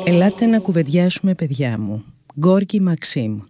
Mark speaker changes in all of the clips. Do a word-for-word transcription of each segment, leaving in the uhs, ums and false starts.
Speaker 1: Ελάτε να κουβεντιάσουμε, παιδιά μου. Γκόργι Μαξίμ.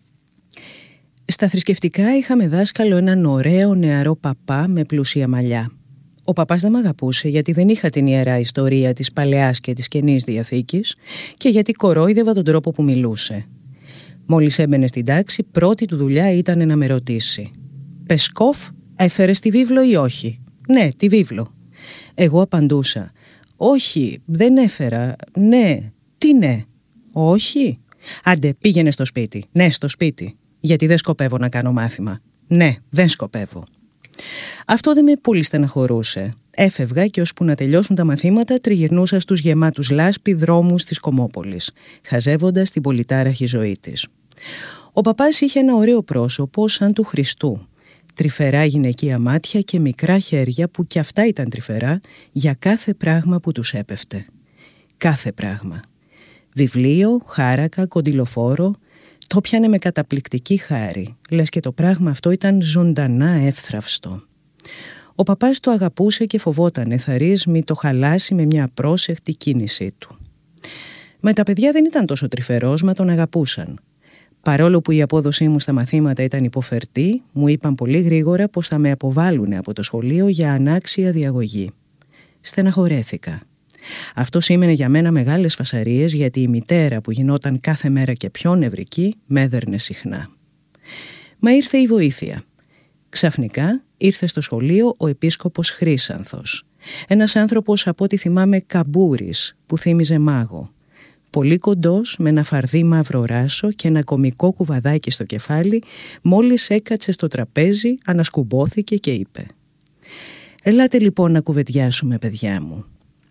Speaker 1: Στα θρησκευτικά είχαμε δάσκαλο έναν ωραίο νεαρό παπά με πλούσια μαλλιά. Ο παπάς δεν μ' αγαπούσε γιατί δεν είχα την ιερά ιστορία της Παλαιάς και της Καινής Διαθήκης και γιατί κορόιδευα τον τρόπο που μιλούσε. Μόλις έμπαινε στην τάξη, πρώτη του δουλειά ήταν να με ρωτήσει: «Πεσκόφ, έφερες τη βίβλο ή όχι?» «Ναι, τη βίβλο». Εγώ απαντούσα: «Όχι, δεν έφερα». «Ναι». «Τι ναι?» «Όχι». «Άντε, πήγαινε στο σπίτι». «Ναι, στο σπίτι». «Γιατί δεν σκοπεύω να κάνω μάθημα». «Ναι, δεν σκοπεύω». Αυτό δεν με πολύ στεναχωρούσε. Έφευγα και ώσπου να τελειώσουν τα μαθήματα τριγυρνούσα στους γεμάτους λάσπη δρόμους της Κομμόπολης, χαζεύοντας την πολυτάραχη ζωή της. Ο παπάς είχε ένα ωραίο πρόσωπο σαν του Χριστού, τρυφερά γυναικεία μάτια και μικρά χέρια που κι αυτά ήταν τρυφερά για κάθε πράγμα που τους έπεφτε. Κάθε πράγμα. Βιβλίο, χάρακα, κοντιλοφόρο, το πιάνε με καταπληκτική χάρη, λες και το πράγμα αυτό ήταν ζωντανά εύθραυστο. Ο παπάς το αγαπούσε και φοβότανε θαρρείς μη το χαλάσει με μια απρόσεχτη κίνησή του. Με τα παιδιά δεν ήταν τόσο τρυφερός, μα τον αγαπούσαν. Παρόλο που η απόδοσή μου στα μαθήματα ήταν υποφερτή, μου είπαν πολύ γρήγορα πως θα με αποβάλουν από το σχολείο για ανάξια διαγωγή. Στεναχωρέθηκα. Αυτό σήμαινε για μένα μεγάλες φασαρίες, γιατί η μητέρα που γινόταν κάθε μέρα και πιο νευρική με έδερνε συχνά. Μα ήρθε η βοήθεια. Ξαφνικά ήρθε στο σχολείο ο επίσκοπος Χρύσανθος. Ένας άνθρωπος, από ό,τι θυμάμαι, καμπούρης που θύμιζε μάγο. Πολύ κοντός, με ένα φαρδί μαύρο ράσο και ένα κομικό κουβαδάκι στο κεφάλι, μόλις έκατσε στο τραπέζι, ανασκουμπόθηκε και είπε: «Ελάτε λοιπόν να κουβεντιάσουμε, παιδιά μου».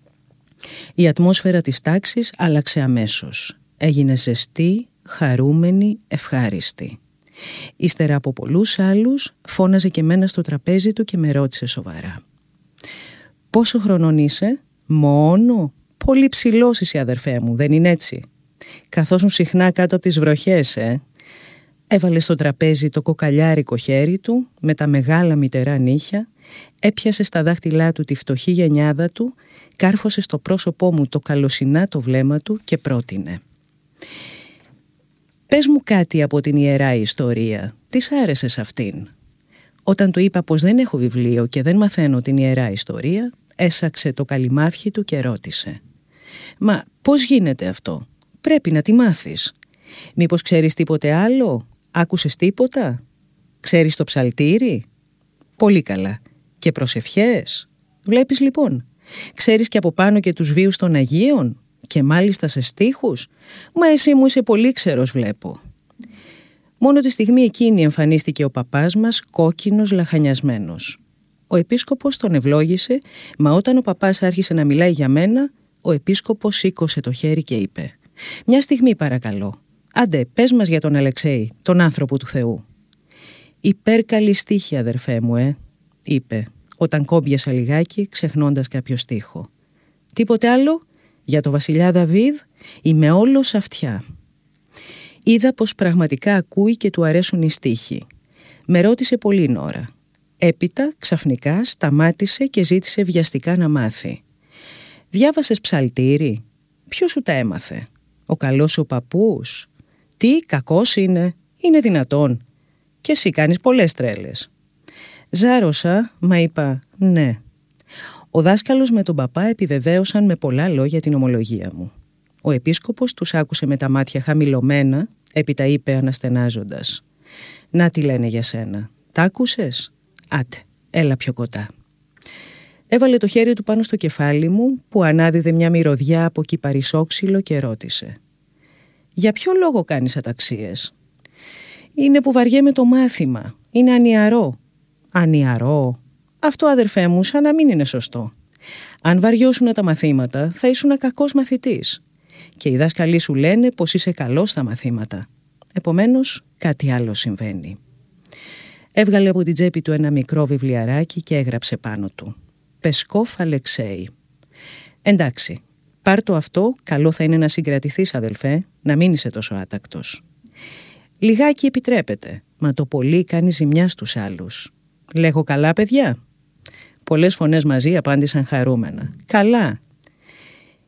Speaker 1: Η ατμόσφαιρα της τάξης άλλαξε αμέσως. Έγινε ζεστή, χαρούμενη, ευχάριστη. Ύστερα από πολλούς άλλους, φώναζε και μένα στο τραπέζι του και με ρώτησε σοβαρά: «Πόσο χρονών είσαι?» «Μόνο?» «Πολύ ψηλός είσαι, αδερφέ μου, δεν είναι έτσι?» «Καθόσουν συχνά κάτω από τις βροχές, ε?» Έβαλε στο τραπέζι το κοκαλιάρικο χέρι του με τα μεγάλα μυτερά νύχια, έπιασε στα δάχτυλά του τη φτωχή γενιάδα του, κάρφωσε στο πρόσωπό μου το καλοσυνάτο βλέμμα του και πρότεινε: «Πες μου κάτι από την ιερά ιστορία, τι σ' άρεσε σε αυτήν?» Όταν του είπα πως δεν έχω βιβλίο και δεν μαθαίνω την ιερά ιστορία, έσαξε το καλυμάφι του και ρώτησε: «Μα πώς γίνεται αυτό? Πρέπει να τη μάθεις. Μήπως ξέρεις τίποτε άλλο? Άκουσες τίποτα? Ξέρεις το ψαλτήρι?» «Πολύ καλά. Και προσευχές?» «Βλέπεις λοιπόν. Ξέρεις και από πάνω και τους βίους των Αγίων? Και μάλιστα σε στίχους? Μα εσύ μου είσαι πολύ ξερός, βλέπω». Μόνο τη στιγμή εκείνη εμφανίστηκε ο παπάς μας, κόκκινος, λαχανιασμένος. Ο επίσκοπος τον ευλόγησε, μα όταν ο παπάς άρχισε να μιλάει για μένα, ο επίσκοπος σήκωσε το χέρι και είπε: «Μια στιγμή παρακαλώ. Άντε, πες μας για τον Αλεξέη, τον άνθρωπο του Θεού». «Υπέρκαλη στίχη, αδερφέ μου, ε», είπε, όταν κόμπιασα λιγάκι, ξεχνώντας κάποιο στίχο. «Τίποτε άλλο? Για το βασιλιά Δαβίδ? Είμαι όλος αυτιά». Είδα πως πραγματικά ακούει και του αρέσουν οι στίχοι. Με ρώτησε πολλή ώρα. Έπειτα, ξαφνικά, σταμάτησε και ζήτησε βιαστικά να μάθει. «Διάβασες ψαλτήρι? Ποιος σου τα έμαθε? Ο καλός σου παππούς? Τι, κακός είναι? Είναι δυνατόν? Και εσύ κάνεις πολλές τρέλες». Ζάρωσα, μα είπα ναι. Ο δάσκαλος με τον παπά επιβεβαίωσαν με πολλά λόγια την ομολογία μου. Ο επίσκοπος τους άκουσε με τα μάτια χαμηλωμένα, έπειτα είπε αναστενάζοντας: «Να τι λένε για σένα, τ' άκουσες? Άτε, έλα πιο κοντά». Έβαλε το χέρι του πάνω στο κεφάλι μου, που ανάδιδε μια μυρωδιά από κυπαρισόξυλο, και ρώτησε: «Για ποιο λόγο κάνεις αταξίες?» «Είναι που βαριέμαι το μάθημα, είναι ανιαρό». «Ανιαρό? Αυτό, αδερφέ μου, σαν να μην είναι σωστό. Αν βαριώσουν τα μαθήματα, θα ήσουν κακός μαθητής. Και οι δάσκαλοι σου λένε πως είσαι καλός στα μαθήματα. Επομένως, κάτι άλλο συμβαίνει». Έβγαλε από την τσέπη του ένα μικρό βιβλιαράκι και έγραψε πάνω του: «Πεσκόφ Αλεξέη». «Εντάξει, πάρ' το αυτό, καλό θα είναι να συγκρατηθείς, αδελφέ, να μην είσαι τόσο άτακτος». «Λιγάκι επιτρέπεται, μα το πολύ κάνει ζημιά στους άλλους». «Λέγω καλά, παιδιά?» Πολλές φωνές μαζί απάντησαν χαρούμενα: «Καλά».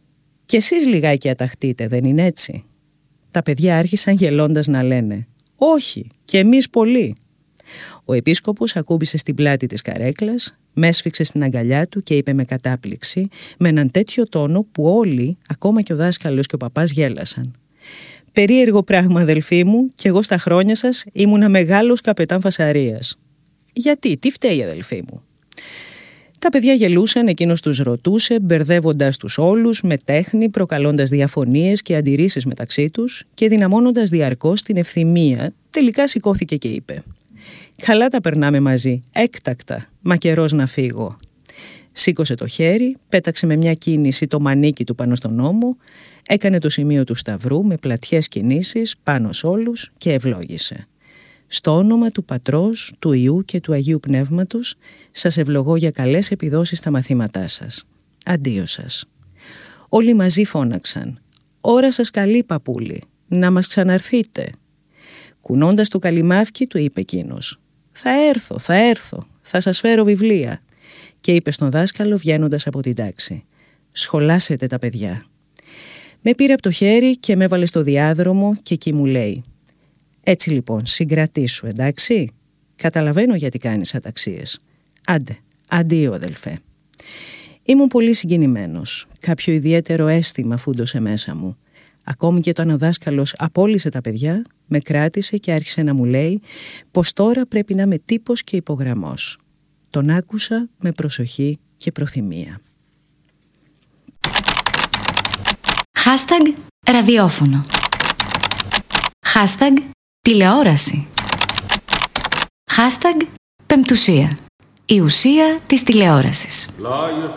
Speaker 1: «Κι εσείς λιγάκι αταχτείτε, δεν είναι έτσι?» Τα παιδιά άρχισαν γελώντας να λένε «Όχι, και εμείς πολύ». Ο επίσκοπος ακούμπησε στην πλάτη της καρέκλας, με έσφιξε στην αγκαλιά του και είπε με κατάπληξη, με έναν τέτοιο τόνο που όλοι, ακόμα και ο δάσκαλος και ο παπάς, γέλασαν. «Περίεργο πράγμα, αδελφοί μου, κι εγώ στα χρόνια σας ήμουνα μεγάλος καπετάν φασαρίας». «Γιατί, τι φταίει, αδελφοί μου?» Τα παιδιά γελούσαν, εκείνος τους ρωτούσε, μπερδεύοντας τους όλους με τέχνη, προκαλώντας διαφωνίες και αντιρρήσεις μεταξύ τους και δυναμώνοντας διαρκώς την ευθυμία. Τελικά σηκώθηκε και είπε «Καλά τα περνάμε μαζί, έκτακτα, μα καιρός να φύγω». Σήκωσε το χέρι, πέταξε με μια κίνηση το μανίκι του πάνω στον ώμο, έκανε το σημείο του σταυρού με πλατιές κινήσεις πάνω σ' όλους και ευλόγησε. «Στο όνομα του Πατρός, του Υιού και του Αγίου Πνεύματος, σας ευλογώ για καλές επιδόσεις στα μαθήματά σας. Αντίο σας». Όλοι μαζί φώναξαν «Ώρα σας καλή, παππούλη, να μας ξαναρθείτε». Κουνώντας το καλυμάφκι του είπε εκείνος «Θα έρθω, θα έρθω, θα σας φέρω βιβλία». Και είπε στον δάσκαλο βγαίνοντας από την τάξη «Σχολάσετε τα παιδιά». Με πήρε από το χέρι και με έβαλε στο διάδρομο και εκεί μου λέει «Έτσι λοιπόν, συγκρατήσου, εντάξει. Καταλαβαίνω γιατί κάνεις αταξίες. Άντε, αντίο αδελφέ». Ήμουν πολύ συγκινημένος. Κάποιο ιδιαίτερο αίσθημα φούντωσε μέσα μου. Ακόμη και όταν ο δάσκαλος απόλυσε τα παιδιά, με κράτησε και άρχισε να μου λέει πως τώρα πρέπει να είμαι τύπος και υπογραμμός. Τον άκουσα με προσοχή και προθυμία.
Speaker 2: Hashtag ραδιόφωνο. Hashtag τηλεόραση. Hashtag πεμπτουσία. Η ουσία της τηλεόρασης.